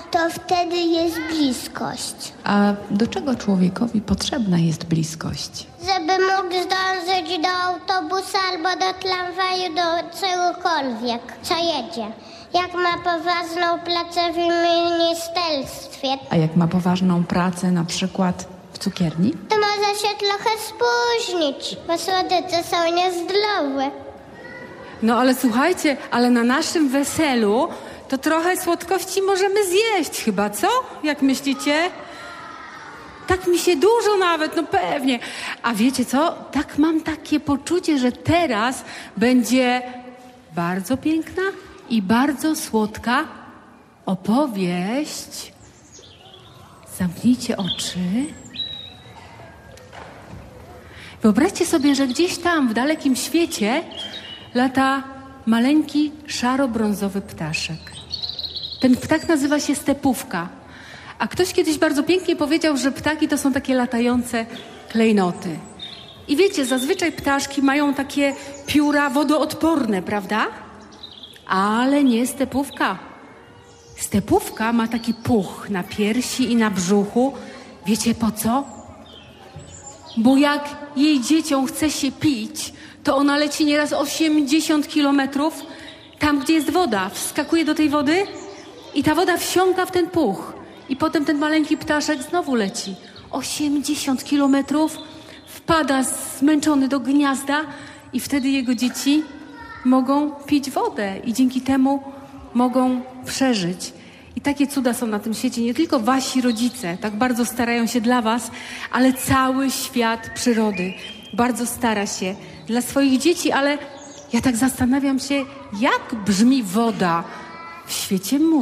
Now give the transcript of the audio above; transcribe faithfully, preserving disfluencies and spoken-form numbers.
to wtedy jest bliskość. A do czego człowiekowi potrzebna jest bliskość? Żeby mógł zdążyć do autobusu albo do tramwaju, do czegokolwiek, co jedzie. Jak ma poważną pracę w ministerstwie, A jak ma poważną pracę na przykład w cukierni? to może się trochę spóźnić, bo słodycze są niezdrowe. No ale słuchajcie, ale na naszym weselu to trochę słodkości możemy zjeść chyba, co? Jak myślicie? Tak mi się dużo nawet, no pewnie. A wiecie co? Tak mam takie poczucie, że teraz będzie bardzo piękna i bardzo słodka opowieść. Zamknijcie oczy. Wyobraźcie sobie, że gdzieś tam w dalekim świecie lata maleńki szaro-brązowy ptaszek. Ten ptak nazywa się stepówka. A ktoś kiedyś bardzo pięknie powiedział, że ptaki to są takie latające klejnoty. I wiecie, zazwyczaj ptaszki mają takie pióra wodoodporne, prawda? Ale nie stepówka. Stepówka ma taki puch na piersi i na brzuchu. Wiecie po co? Bo jak jej dzieciom chce się pić, to ona leci nieraz osiemdziesiąt kilometrów tam, gdzie jest woda. Wskakuje do tej wody i ta woda wsiąka w ten puch. I potem ten maleńki ptaszek znowu leci. osiemdziesiąt kilometrów, wpada zmęczony do gniazda i wtedy jego dzieci mogą pić wodę i dzięki temu mogą przeżyć. I takie cuda są na tym świecie. Nie tylko wasi rodzice tak bardzo starają się dla was, ale cały świat przyrody bardzo stara się dla swoich dzieci, ale ja tak zastanawiam się, jak brzmi woda w świecie mózgu.